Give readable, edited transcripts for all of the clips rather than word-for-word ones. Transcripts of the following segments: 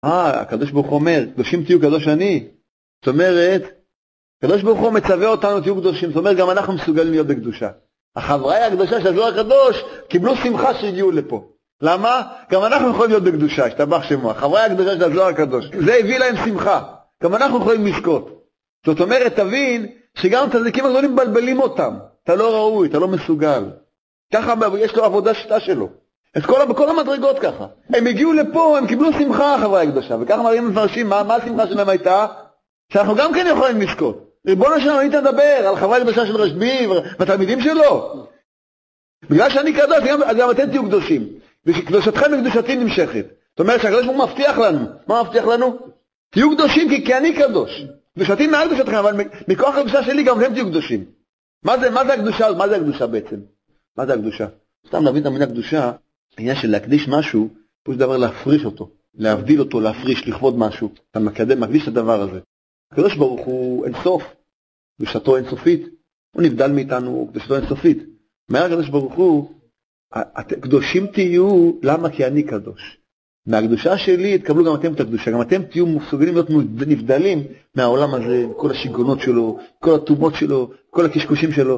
הקדוש ברוך הוא אומר, קדושים תהיו קדוש אני. זאת אומרת, הקדוש ברוך הוא מצווה אותנו תהיו קדושים, זאת אומרת, גם אנחנו מסוגלים להיות בקדושה. החברי הקדושה של הזוהר הקדוש קיבלו שמחה שהגיעו לפה. למה? גם אנחנו יכולים להיות בקדושה, השתבח שמו. החברי הקדושה של הזוהר הקדוש. זה הביא להם שמחה. גם אנחנו יכולים לזכות. זאת אומרת, תבין שגם צדיקים הגדולים מבלבלים אותם. אתה לא ראוי, אתה לא מסוגל. ככה יש לו עבודה שיטה שלו. בכל המדרגות ככה. הם הגיעו לפה, הם קיבלו שמחה חברי הקדושה. וככה מראים מפרשים, מה השמחה שלהם הייתה? שאנחנו גם כן יכולים לזכות. ריבונו שלנו, אני תדבר על חברי הקדושה של רשב"י והתלמידים שלו. בגלל שאני קדוש, גם אתם תהיו קדושים. וקדושתכם וקדושתי נמשכת. זאת אומרת שהקדוש ברוך הוא מבטיח לנו. מה מבטיח לנו? תהיו קדושים כי אני קדוש. קדושתי מעל קדושתכם, אבל מכוח הקדושה שלי גם אתם תהיו קדושים. מה זה הקדושה? מה זה הקדושה בעצם? מה זה הקדושה? סתם להבין את המילה קדושה, העניין של להקדיש משהו, פה יש דבר להפריש אותו, להבדיל אותו, להפריש, לכבוד משהו. אתה מקדיש את הדבר הזה. הקדוש ברוך הוא אינסוף, קדושתו אינסופית, הוא נבדל מאיתנו, קדושתו אינסופית. אומר הקדוש ברוך הוא, קדושים תהיו, למה? כי אני קדוש. מהקדושה שלי תקבלו גם אתם את הקדושה, גם אתם תהיו מסוגלים להיות נבדלים מהעולם הזה, כל השיגונות שלו, כל הטומאות שלו, כל הקשקושים שלו,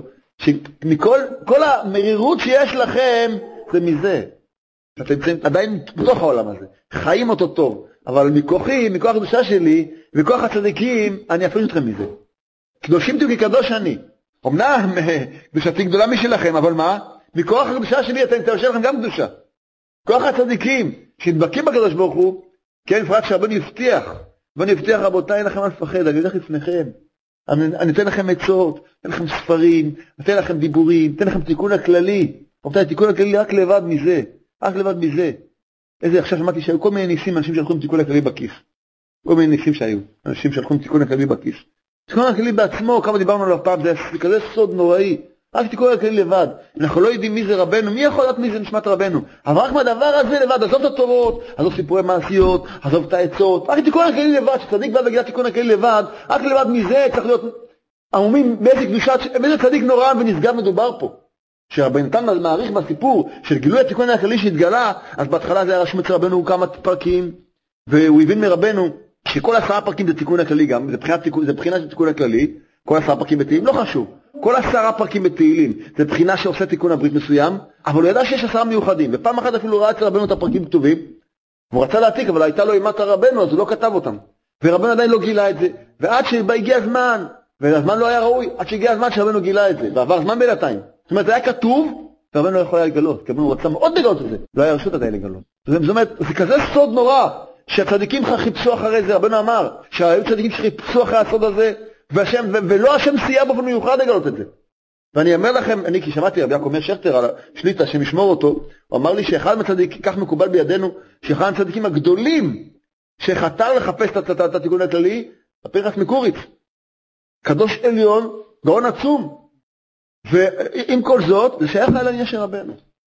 כל המרירות שיש לכם זה מזה. אתם עדיין בתוך העולם הזה, חיים אותו טוב, אבל מכוחי, מכוח הקדושה שלי, מכוח הצדיקים, אני אפריש אתכם מזה. קדושים תהיו כי קדוש אני. אמנם קדושתי גדולה משלכם, אבל מה? מכוח הקדושה שלי אתם תרשה לכם גם קדושה. כוח הצדיקים שהתבקים בקדוש ברוך הוא, כן, פרט שהרבנו הבטיח, ואני הבטיח רבותיי, אין לכם מה לפחד, אני אלך לפניכם. אני אתן לכם עצות, אתן לכם ספרים, אתן לכם דיבורים, אתן לכם תיקון הכללי. רבותיי, תיקון הכללי רק לבד מזה, רק לבד מזה. עכשיו שמעתי שהיו כל מיני ניסים, אנשים שהלכו עם תיקון הכללי בכיס. כל מיני ניסים שהיו, אנשים שהלכו עם תיקון הכללי בכיס. תיקון הכללי בעצמו, כמה דיברנו עליו פעם, זה כזה סוד נוראי. רק תיקון הכללי לבד. אנחנו לא יודעים מי זה רבנו, מי יכול לדעת מי זה נשמת רבנו. אבל רק מהדבר הזה לבד, עזוב את התורות, עזוב סיפורי מעשיות, עזוב את העצות. רק תיקון הכללי לבד, שצדיק בא וגילה תיקון הכללי לבד, רק לבד מזה צריך להיות עמומים באיזה קדושה, באיזה צדיק נורא ונשגב מדובר פה. שהרבן נתן מעריך בסיפור של גילוי התיקון הכללי שהתגלה, אז בהתחלה זה היה רשום אצל רבנו כמה פרקים, והוא הבין מרבנו שכל 10 פרקים זה תיקון הכללי גם, זה בחינה של תיקון הכללי, כל 10 פרקים בתהילים, לא חשוב. כל 10 פרקים בתהילים, זה בחינה שעושה תיקון הברית מסוים, אבל הוא ידע שיש 10 מיוחדים, ופעם אחת אפילו ראה אצל רבנו את הפרקים כתובים, והוא רצה להעתיק, אבל הייתה לו אימת הרבנו, אז הוא לא כתב אותם. ורבנו עדיין לא גילה את זה, ועד שהגיע הזמן, והזמן לא היה ראוי, עד שהגיע הזמן שרבנו גילה את זה, ועבר זמן בינתיים. זאת אומרת, זה היה כתוב, ורבנו לא יכול היה לגלות, כי רבנו רצה מאוד לגלות את זה, לא היה רשות עדיין לגלות. זאת אומרת, זה כזה סוד נורא, שהצדיקים חיפשו אחרי זה, רבנו אמר, שהיו צדיקים שחיפשו אחרי הסוד הזה, ולא השם סייע באופן מיוחד לגלות את זה. ואני אומר לכם, אני כי שמעתי רבי יעקב מאיר שכטר על השליטה שמשמור אותו, הוא אמר לי שאחד מהצדיקים, כך מקובל בידינו, שאחד מהצדיקים הגדולים שחתר לחפש את התיקון הכללי, הפרחס מקוריץ, קדוש עליון, גאון עצום. ועם כל זאת, זה שייך לעניין של רבנו.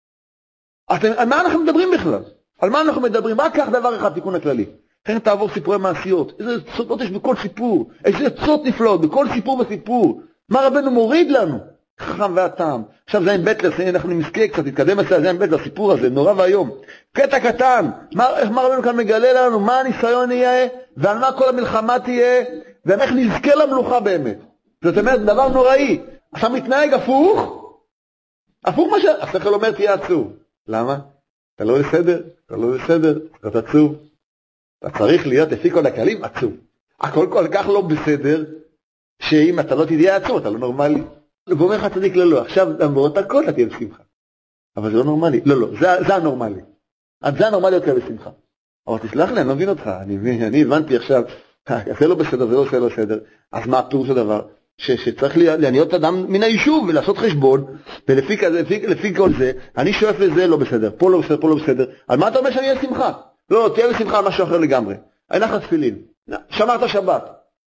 על מה אנחנו מדברים בכלל? על מה אנחנו מדברים? רק כך דבר אחד, תיקון הכללי. לכן תעבור סיפורי מעשיות. איזה סודות יש בכל סיפור. איזה עצות נפלאות בכל סיפור וסיפור. מה רבנו מוריד לנו? חכם והטעם. עכשיו זה עם בטלס, אנחנו נמזכה קצת, נתקדם לזה, זה עם בטלס, הסיפור הזה, נורא והיום. קטע קטן. איך מה רבנו כאן מגלה לנו? מה הניסיון יהיה? ועל מה כל המלחמה תהיה? ואיך נזכה למלוכה באמת. זאת אומרת, דבר נוראי. עכשיו מתנהג הפוך. הפוך מה השכל אומר תהיה עצוב. למה? אתה לא בסדר, אתה לא בסדר, אתה עצוב. אתה צריך להיות לפי כל הכללים עצוב. הכל כל כך לא בסדר, שאם אתה לא תהיה עצוב, אתה לא נורמלי. ואומר לך צדיק לא, עכשיו למרות הכל אתה תהיה בשמחה. אבל זה לא נורמלי. לא, זה הנורמלי. זה הנורמלי יותר בשמחה. אבל תסלח לי, אני לא מבין אותך. אני הבנתי עכשיו, זה לא בסדר, זה לא בסדר. אז מה הפירוש הדבר? שצריך להיות אדם מן היישוב ולעשות חשבון, ולפי כל זה, אני שואף לזה לא בסדר, פה לא בסדר, פה לא בסדר. על מה אתה אומר שאני אהיה שמחה? לא, תהיה בשמחה על משהו אחר לגמרי. אין לך תפילין. שמרת שבת.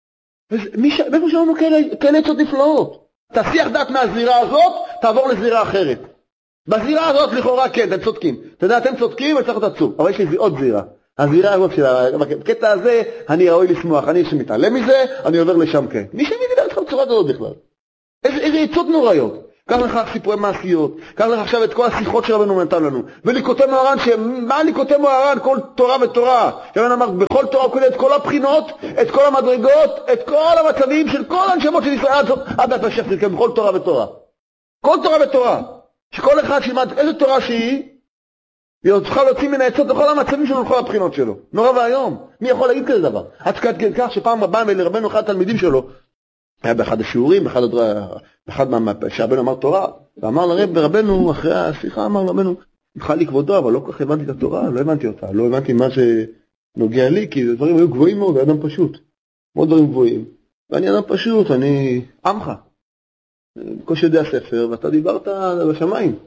מאיפה שלנו כאלה עצות נפלאות? תסיח דעת מהזירה הזאת, תעבור לזירה אחרת. בזירה הזאת לכאורה כן, אתם צודקים. אתה יודע, אתם צודקים וצריך להיות עצוב. אבל יש לי עוד זירה. הזירה הזאת שלה, בקטע הזה, אני ראוי לשמוח. אני שמתעלם מזה, אני עובר לשם כן. מי שמבין את זה בצורה הזאת בכלל? איזה עצות נוראיות. קח לך סיפורי מעשיות, קח לך עכשיו את כל השיחות שרבנו נתן לנו, וליקוטי מוהר"ן, מה ליקוטי מוהר"ן? כל תורה ותורה. רבנו אמר, בכל תורה הוא כולל את כל הבחינות, את כל המדרגות, את כל המצבים של כל הנשמות של ישראל, עד הפשך תזכה בכל תורה ותורה. כל תורה ותורה. שכל אחד שילמד איזה תורה שהיא, היא צריכה להוציא מן העצות לכל המצבים שלו, לכל הבחינות שלו. נורא והיום. מי יכול להגיד כזה דבר? עד כדי כך שפעם הבאה לרבנו אחד התלמידים שלו, היה באחד השיעורים, באחד שהרבנו אמר תורה, ואמר לרבנו, אחרי השיחה אמר לרבנו, נבחר לי כבודו, אבל לא כל כך הבנתי את התורה, לא הבנתי אותה, לא הבנתי מה שנוגע לי, כי דברים היו גבוהים מאוד, אדם פשוט, מאוד דברים גבוהים, ואני אדם פשוט, אני עמך, בקושי יודע ספר, ואתה דיברת בשמיים.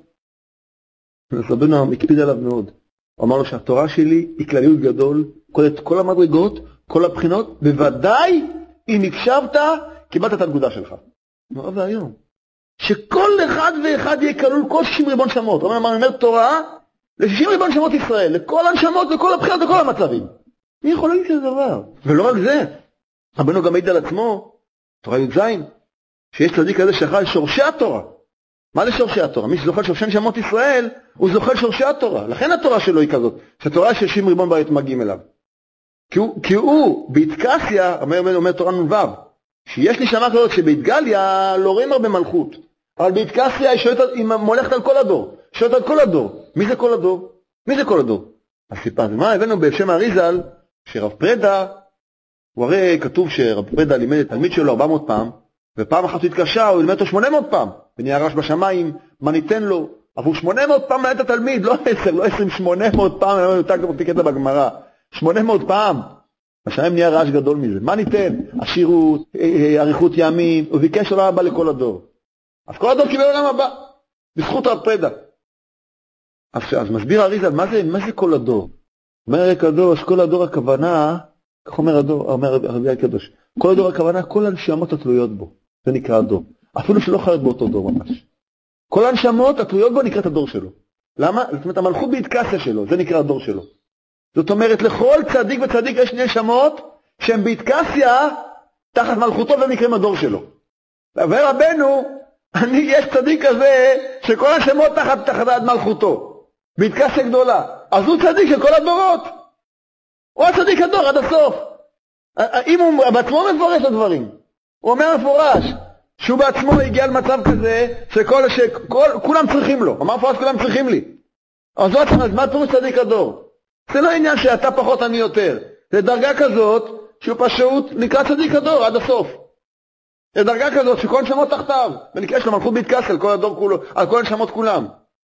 אז רבנו הקפיד עליו מאוד, הוא אמר לו שהתורה שלי היא כלליות גדול, כוללת כל המדרגות, כל הבחינות, בוודאי אם הקשבת, קיבלת את הנקודה שלך. נורא והיום. שכל אחד ואחד יהיה כלול כל 60 ריבון שמות. רבנו אומר תורה ל-60 ריבון שמות ישראל, לכל הנשמות, לכל הבחינות, לכל המצבים. מי יכול להגיד כזה דבר? ולא רק זה, רבנו גם מעיד על עצמו, תורה י"ז, שיש צדיק כזה שאחראי שורשי התורה. מה זה שורשי התורה? מי שזוכה שורשי נשמות ישראל, הוא זוכה שורשי התורה. לכן התורה שלו היא כזאת, שהתורה של 60 ריבון בית מגיעים אליו. כי הוא בהתקסיה, אומר תורה נ"ו, שיש לי שמה כזאת שבהתגליה לא רואים הרבה מלכות, אבל בהתקסיה היא מולכת על כל הדור, שואלת על כל הדור. מי זה כל הדור? מי זה כל הדור? אז סיפרתי, מה הבאנו בשם האריזל, שרב פרדה, הוא הרי כתוב שרב פרדה לימד את תלמיד שלו 400 פעם, ופעם אחת הוא התקשה, הוא לימד אותו 800 פעם, ונהיה רש בשמיים, מה ניתן לו? עבור 800 פעם לימד את התלמיד, לא 10, לא 20, 800 פעם, אני אומר יותר כמו פיקטה בגמרא, 800 פעם. השמיים נהיה רעש גדול מזה. מה ניתן? עשירות, אריכות ימים, הוא ביקש עולם הבא לכל הדור. אז כל הדור קיבל עולם הבא, בזכות רב פרדה. אז מסביר האריזל, מה זה כל הדור? אומר הקדוש, כל הדור הכוונה, כך אומר הרבי הקדוש, כל הדור הכוונה, כל הנשמות התלויות בו. זה נקרא הדור. אפילו שלא חיות באותו דור ממש. כל הנשמות התלויות בו נקראת הדור שלו. למה? זאת אומרת, המלכות בהתקסיה שלו, זה נקרא הדור שלו. זאת אומרת, לכל צדיק וצדיק יש שני נשמות שהם בהתקסיה תחת מלכותו ונקראים הדור שלו. ורבנו, יש צדיק כזה שכל הנשמות תחת מלכותו, בהתקסיה גדולה. אז הוא צדיק של כל הדורות. הוא הצדיק הדור עד הסוף. אם הוא בעצמו מפורש את הדברים, הוא אומר מפורש שהוא בעצמו הגיע למצב כזה שכולם צריכים לו. אמר מפורש כולם צריכים לי. אז מה פירוש צדיק הדור? זה לא עניין שאתה פחות אני יותר. זה דרגה כזאת שהוא פשוט נקרא צדיק הדור עד הסוף. זה דרגה כזאת שכל נשמות תחתיו. ונקרא יש לו מלכות בהתקסיה על כל הדור כולו, על כל הנשמות כולם.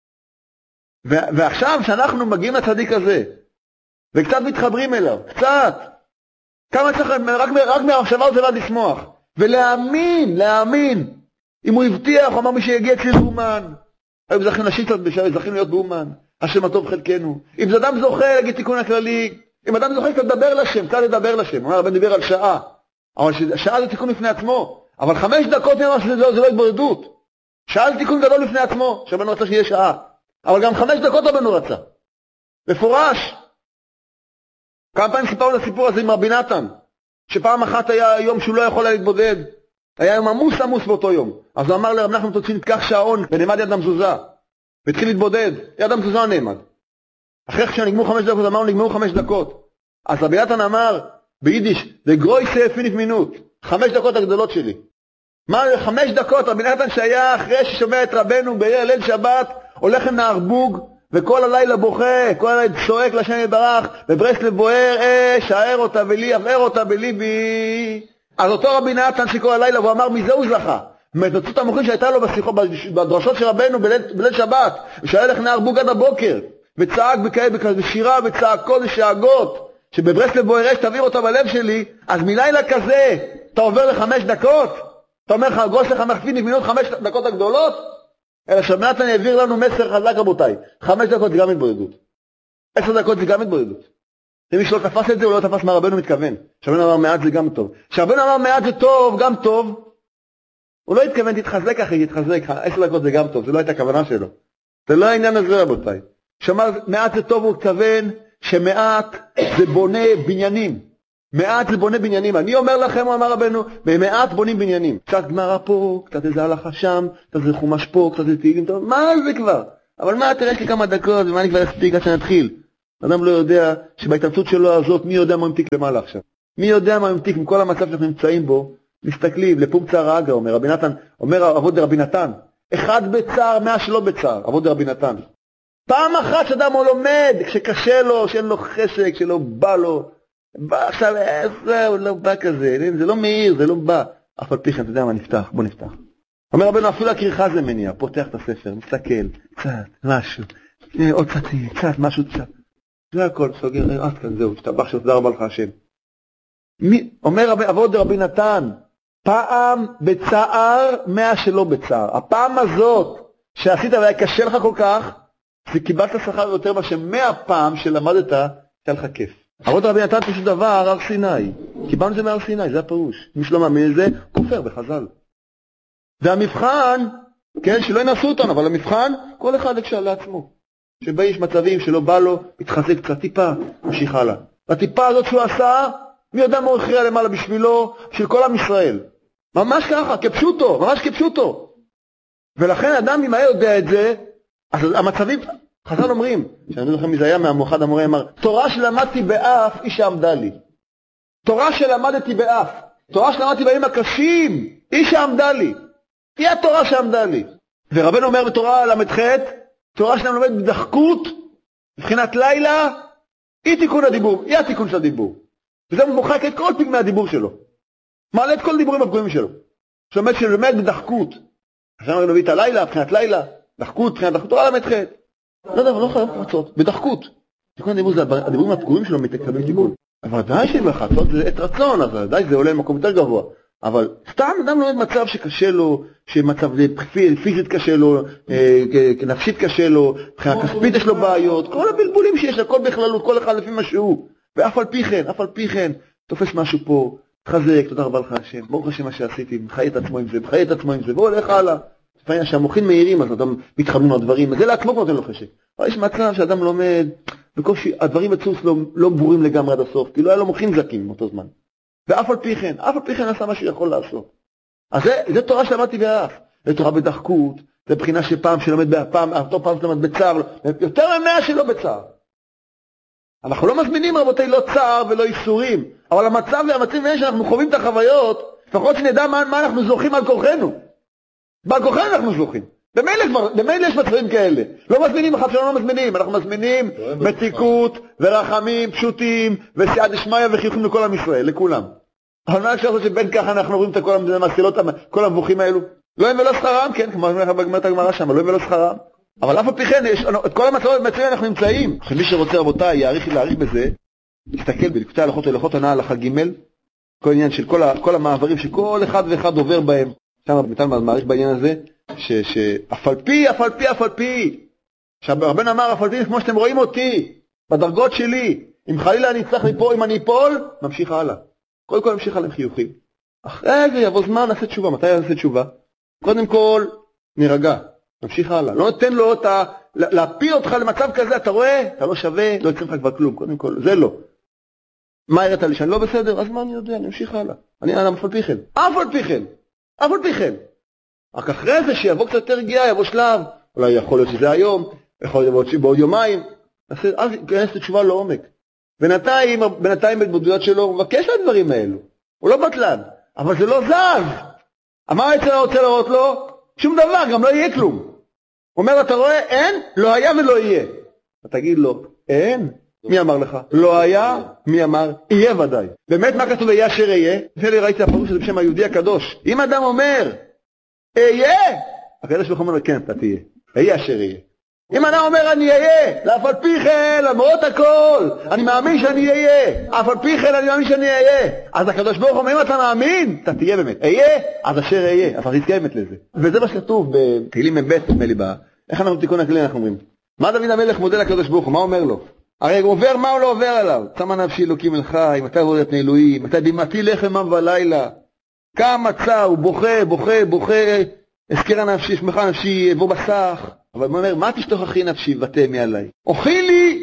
ועכשיו שאנחנו מגיעים לצדיק הזה, וקצת מתחברים אליו, קצת. כמה צריך, רק מהמחשבה הזה ועד לשמוח. ולהאמין. אם הוא הבטיח, הוא אמר מי שיגיע אצלי לאומן. היום זכינו לשיטות בשביל, זכינו להיות באומן. השם הטוב חלקנו. אם זה אדם זוכה להגיד תיקון הכללי, אם אדם זוכה קצת לדבר לשם, קצת לדבר לשם. אומר הרבן דיבר על שעה. אבל שעה זה תיקון לפני עצמו. אבל 5 דקות זה לא התבודדות. שעה זה תיקון גדול לפני עצמו, שהרבנו רצה שיהיה שעה. אבל גם 5 דקות הרבנו רצה. מפורש. כמה פעמים סיפרנו לסיפור הזה עם רבי נתן, שפעם אחת היה יום שהוא לא יכול להתבודד. היה יום עמוס באותו יום. אז הוא אמר לרב נחמן תוציא נתקח שעון ונעמד יד המזוזה. והתחיל להתבודד, יד המזוזה נעמד. אחרי שנגמרו 5 דקות, אמרנו נגמרו 5 דקות. אז רבי נתן אמר ביידיש, זה גרויסה פינית מינות, 5 דקות הגדולות שלי. מה 5 דקות? רבי נתן שהיה אחרי ששומע את רבנו בליל שבת, הולך עם נהר בוג, וכל הלילה בוכה, כל הלילה צועק לשם יתברך, וברסלב בוער, שער אותה ולי, עבר אותה בליבי. אז אותו רבי נתן שכל הלילה, והוא אמר מזה הוא זכה. מהתנצות המוחין שהייתה לו בדרשות של רבנו בליל שבת, ושהיה לך נהר בוג עד הבוקר, וצעק בשירה וצעקות ושאגות, שבברסלב בוער תעביר אותה בלב שלי, אז מלילה כזה, אתה עובר ל5 דקות? אתה אומר לך, גרוס לך מחפין נגמינות 5 דקות הגדולות? אלא שרבי נתן העביר לנו מסר חזק רבותיי, 5 דקות זה גם התבודדות. 10 דקות זה גם התבודדות. אם מישהו לא תפס את זה, הוא לא תפס מה רבנו מתכוון. שרבנו אמר מעט זה גם טוב. שרבנו אמר מעט זה טוב, גם טוב, הוא לא התכוון תתחזק אחי, תתחזק, 10 דקות זה גם טוב, זה לא הייתה הכוונה שלו. זה לא העניין הזה רבותיי. שאמר מעט זה טוב, הוא התכוון שמעט זה בונה בניינים. מעט זה בונה בניינים. אני אומר לכם, הוא אמר רבנו, במעט בונים בניינים. קצת גמרא פה, קצת איזה הלכה שם, קצת איזה חומש פה, קצת איזה תהילים, מה זה כבר? אבל מה, תראה לי כמה דקות, ומה אני כבר אספיק עד שנתחיל? אדם לא יודע שבהתאמצות שלו הזאת, מי יודע מה ממתיק למעלה עכשיו? מי יודע מה ממתיק עם כל המצב שאנחנו נמצאים בו? מסתכלים, לפונקציה רגע, אומר רבי נתן, אומר אבות דרבי נתן, אחד בצער, 100 שלא בצער, אבות דרבי נתן. פעם אחת שאדם הוא לומד, כשקשה לו, שאין לו חשק, שלא בא לו, עכשיו, זהו, לא בא כזה, זה לא מהיר, זה לא בא. אף על פי כן, אתה יודע מה, נפתח, בוא נפתח. אומר רבנו, אפילו הכריכה זה מניע, פותח את הספר, מסתכל, קצת, משהו, עוד קצת, משהו קצת. זה הכל, סוגר, עד כאן, זהו, תשתבח שתודה רבה לך השם. אומר אבות דרבי נתן, פעם בצער, 100 שלא בצער. הפעם הזאת שעשית והיה קשה לך כל כך, זה קיבלת שכר יותר מה ש100 פעם שלמדת, היה לך כיף. אבות דרבי נתן פשוט דבר, הר סיני. קיבלנו זה מהר סיני, זה הפירוש. מי שלא מאמין לזה, כופר בחז"ל. והמבחן, כן, שלא ינסו אותנו, אבל המבחן, כל אחד יקשה לעצמו. שבא יש מצבים שלא בא לו, התחזק קצת טיפה, ממשיך הלאה. והטיפה הזאת שהוא עשה, מי יודע מה הוא הכריע למעלה בשבילו, של כל עם ישראל. ממש ככה, כפשוטו, ממש כפשוטו. ולכן אדם אם היה יודע את זה, אז המצבים, חז"ל אומרים, שאני אומר לכם מי זה היה מהמאוחד המורה, אמר, תורה שלמדתי באף, איש עמדה לי. תורה שלמדתי באף, תורה שלמדתי בימים הקשים, איש עמדה לי. היא התורה שעמדה לי. ורבנו אומר בתורה למ"ח, תורה שלנו לומד בדחקות, מבחינת לילה, היא תיקון הדיבור, היא התיקון של הדיבור. וזה מוחק את כל פגמי הדיבור שלו. מעלה את כל הדיבורים הפגומים שלו. שלומד שלומד בדחקות. אז אנחנו נביא את הלילה, מבחינת לילה, דחקות, מבחינת דחקות, תורה למ"ח. לא יודע, אבל לא חייב פרצות, בדחקות. תיקון הדיבור זה הדיבורים הפגומים שלו מתקבלים תיקון. אבל די שבחצות זה עת רצון, אז די זה עולה למקום יותר גבוה. אבל סתם אדם לומד מצב שקשה לו, שמצב פיזית קשה לו, נפשית קשה לו, מבחינה כספית יש לו בעיות, כל הבלבולים שיש, הכל בכללות, כל אחד לפי מה שהוא. ואף על פי כן, תופס משהו פה, תחזק, תודה רבה לך השם, ברוך השם מה שעשיתי, מחיה את עצמו עם זה, והוא הולך הלאה. לפעמים שהמוחים מהירים, אז אדם מתחמם לדברים, זה לעצמו כמו נותן לו חשק. אבל יש מצב שאדם לומד, בקושי, הדברים בצוס לא ברורים לגמרי עד הסוף, כאילו היה לו מוחים זקים באותו זמן. ואף על פי כן עשה מה שהוא יכול לעשות. אז זה תורה שלמדתי באף, זה תורה בדחקות, זה בחינה שפעם שלומד בפעם, אותו פעם שלומד בצער, יותר מ100 שלא בצער. אנחנו לא מזמינים רבותי לא צער ולא איסורים, אבל המצב והמצבים האלה שאנחנו חווים את החוויות, לפחות שנדע מה אנחנו זוכים על כוחנו. בעל כוחנו אנחנו זוכים. במילא יש מצבים כאלה. לא מזמינים אחד שלא מזמינים, אנחנו מזמינים מתיקות ורחמים פשוטים וסייעתא דשמיא וחיוכים לכל עם ישראל, לכולם. אבל מה אפשר לעשות שבין ככה אנחנו רואים את כל המסילות, כל המבוכים האלו? לא הם ולא שכרם, כן, כמו בגמרת הגמרא שם, לא הם ולא שכרם. אבל אף על פי כן, את כל המצבים אנחנו נמצאים. מי שרוצה רבותיי, להעריך בזה, תסתכל בליקוטי הלכות הנאה הלכה ג' כל עניין של כל המעברים שכל אחד ואחד עובר בהם. שם מיטל מעריך בעניין הזה, שאף על פי, שהרבן אמר, אף על פי, כמו שאתם רואים אותי, בדרגות שלי, אם חלילה אני צריך ליפול, אם אני אפול, ממשיך הלאה. קודם כל ממשיך עליהם חיוכים. אחרי זה יבוא זמן, נעשה תשובה. מתי נעשה תשובה? קודם כל, נרגע. ממשיך הלאה. לא נותן לו להפיל אותך למצב כזה, אתה רואה? אתה לא שווה, לא יצא לך כבר כלום. קודם כל, זה לא. מה הראית לי? שאני לא בסדר? אז מה אני יודע? אני ממשיך הלאה. אני אף על פי כן. רק אחרי זה שיבוא קצת יותר רגיעה, יבוא שלב, אולי יכול להיות שזה היום, יכול להיות בעוד יומיים, אז ייכנס לתשובה לעומק. בינתיים בדמויות שלו, הוא מבקש לדברים האלו. הוא לא בטלן, אבל זה לא זז. מה היצר רוצה לראות לו? שום דבר, גם לא יהיה כלום. הוא אומר, אתה רואה, אין, לא היה ולא יהיה. אתה תגיד לו, אין? מי אמר לך? לא היה, מי אמר? יהיה ודאי. באמת מה כתוב יהיה אשר יהיה? לפני ראיתי הפירוש הזה בשם היהודי הקדוש. אם אדם אומר, אהיה, הקדוש ברוך הוא אומר, כן, אתה תהיה. יהיה אשר יהיה. אם אדם אומר, אני אהיה, לאף על פי כן, למרות הכל, אני מאמין שאני אהיה. אף על פי כן, אני מאמין שאני אהיה. אז הקדוש ברוך הוא אומר, אם אתה מאמין, אתה תהיה באמת. אהיה, אז אשר אהיה. אתה תתקיימת לזה. וזה מה שכתוב בתהילים מ"ב, נדמה לי בה. איך אנחנו בתיקון הכלי אנחנו אומרים? מה דוד המלך מודה לקדוש ברוך הוא? מה אומר לו? הרי הוא עובר, מה הוא לא עובר עליו? צמא נפשי אלוקים אל חי, מתי עבוד את אלוהים, מתי בימתי לחם יום ולילה. כמה צער, הוא בוכה, הזכירה נפשי, שמחה נפשי, יבוא בסך. אבל הוא אומר, מה תשתוך אחי נפשי ותמי עליי? אוכי לי,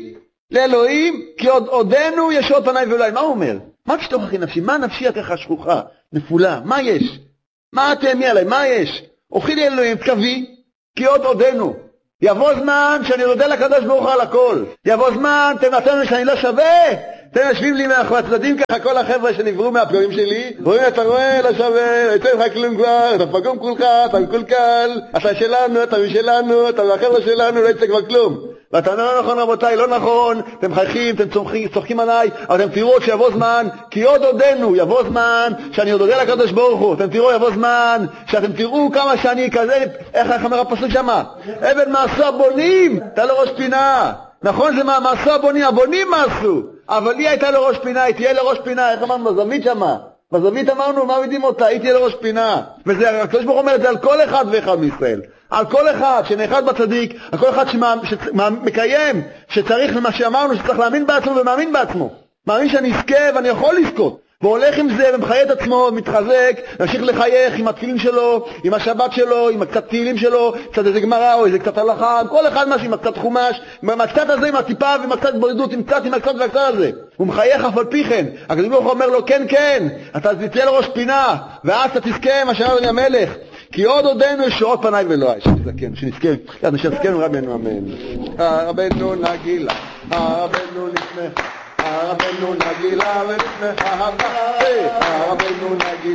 לאלוהים, כי עודנו ישרות פניי ואלוהי. מה הוא אומר? מה תשתוכחי נפשי? מה נפשי ככה שכוחה, נפולה? מה יש? מה תאמי עליי? מה יש? אוכי לי אלוהים, תקווי, כי עודנו. יבוא זמן שאני יודע לקדוש ברוך הוא על הכל. יבוא זמן, תמתנו שאני לא שווה. אתם יושבים לי מהצדדים ככה, כל החבר'ה שנבראו מהפגועים שלי, רואים, אתה רואה, לא שווה, יוצא לך כלום כבר, אתה פגום כולך, אתה מקולקל, אתה שלנו, אתה משלנו, אתה מהחבר'ה שלנו, לא יצא כבר כלום. ואתה אומר, לא נכון רבותיי, לא נכון, אתם חייכים, אתם צוחקים עליי, אבל אתם תראו שיבוא זמן, כי עודנו, יבוא זמן שאני עוד יודע לקדוש ברוך הוא, אתם תראו, יבוא זמן, שאתם תראו כמה שאני כזה, איך אומר הפסוק שמה? עבד מעשו הבונים, אתה לא ראש פינה. נכון, זה מעשו הבונים, הבונים מעשו, אבל היא הייתה לראש פינה, היא תהיה לראש פינה, איך אמרנו, בזווית שמה? בזווית אמרנו, מה יודעים אותה? היא תהיה לראש פינה. וזה, הקדוש ברוך הוא אומר את זה על כל אחד ואחד מישראל. על כל אחד שנאחד בצדיק, על כל אחד שמקיים, שצריך למה שאמרנו, שצריך להאמין בעצמו ומאמין בעצמו. מאמין שאני אזכה ואני יכול לזכות. והולך עם זה ומחיה את עצמו, מתחזק, ממשיך לחייך עם התפילין שלו, עם השבת שלו, עם הקצת תהילים שלו, קצת איזה גמרא או איזה קצת הלכה, כל אחד משהו, עם הקצת חומש, עם הקצת הזה, עם הטיפה ועם הקצת בודדות, עם הקצת והקצת הזה. הוא מחייך אף על פי כן. הקדוש ברוך הוא אומר לו, כן, כן, אתה תצא לראש פינה, ואז אתה תזכה מה שאמר לי המלך. כי עודנו ישרות פניי ואלוהי. שנזכה, שנזכה רבנו אמן. רבנו נגילה, רבנו נשמח. רבנו נגילה ונשמחה, רבנו נגילה